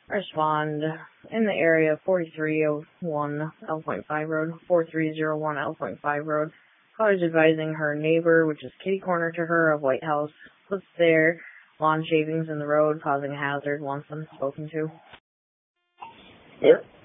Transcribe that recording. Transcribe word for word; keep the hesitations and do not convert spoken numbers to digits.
Respond in the area of forty-three oh one L Point five Road, forty-three oh one L Point five Road. Caller is advising her neighbor, which is kitty corner to her, of White House, puts their lawn shavings in the road, causing a hazard once unspoken to. There.